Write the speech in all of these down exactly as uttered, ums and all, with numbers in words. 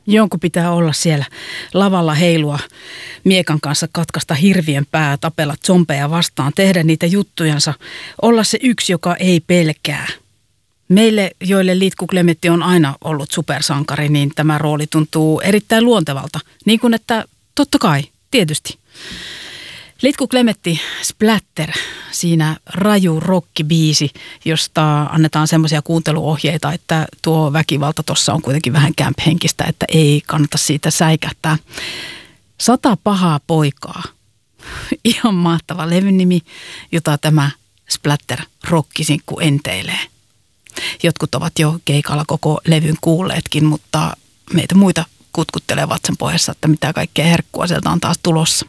Jonkun pitää olla siellä lavalla heilua miekan kanssa, katkaista hirvien pää, tapella zombeja vastaan, tehdä niitä juttujansa, olla se yksi, joka ei pelkää. Meille, joille Litku Klemetti on aina ollut supersankari, niin tämä rooli tuntuu erittäin luontevalta. Niin kuin että totta kai, tietysti. Litku Klemetti Splatter, siinä raju rockibiisi, josta annetaan semmoisia kuunteluohjeita, että tuo väkivalta tuossa on kuitenkin vähän camp-henkistä, että ei kannata siitä säikähtää. Sata pahaa poikaa. Ihan mahtava levyn nimi, jota tämä Splatter rockisinkku enteilee. Jotkut ovat jo keikalla koko levyn kuulleetkin, mutta meitä muita kutkuttelee vatsan pohjassa, että mitä kaikkea herkkua sieltä on taas tulossa.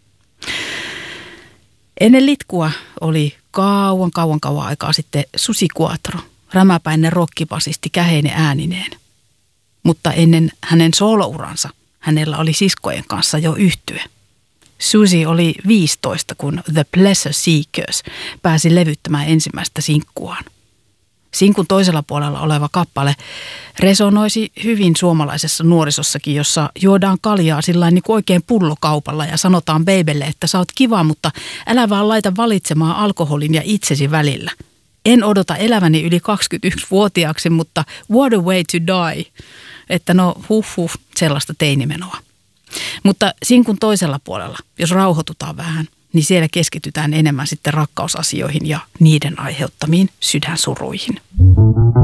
Ennen Litkua oli kauan, kauan, kauan aikaa sitten Susi Quatro, rämäpäinen rokkipasisti käheinen äänineen. Mutta ennen hänen soolouransa hänellä oli siskojen kanssa jo yhtye. Susi oli viisitoista, kun The Pleasure Seekers pääsi levyttämään ensimmäistä sinkkuaan. Sinkun toisella puolella oleva kappale resonoisi hyvin suomalaisessa nuorisossakin, jossa juodaan kaljaa sillain niin kuin oikein pullokaupalla ja sanotaan babylle, että sä oot kiva, mutta älä vaan laita valitsemaan alkoholin ja itsesi välillä. En odota eläväni yli kaksikymmentäyksivuotiaaksi, mutta what a way to die. Että no huh huh, sellaista teinimenoa. Mutta sinkun toisella puolella, jos rauhoitutaan vähän, niin siellä keskitytään enemmän sitten rakkausasioihin ja niiden aiheuttamiin sydänsuruihin.